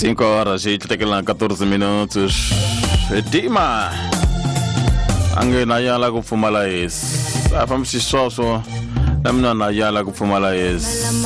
5 horas e 14 minutos. Dima angena yala kufumala yes. Afamsi soso namna na yala kufumala yes.